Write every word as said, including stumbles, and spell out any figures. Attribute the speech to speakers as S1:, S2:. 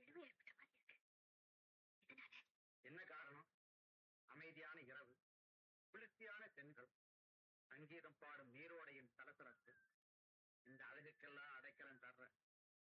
S1: எதுவும் ஏற்பட்ட மாதிரி இருக்கு. இதனால
S2: என்ன காரணம்? அமைதியான இரவு, குளிர்ச்சியான பெண்கள், சங்கீதம் பாடும் நீரோடையின் சலசலப்பு, இந்த அழகுக்கெல்லாம் அடைக்கலம் தர்ற